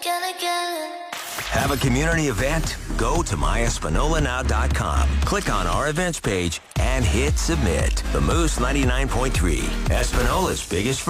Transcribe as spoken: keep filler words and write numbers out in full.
again, again. Have a community event? Go to my espanola now dot com. Click on our events page and hit submit. The Moose ninety-nine point three, Espanola's biggest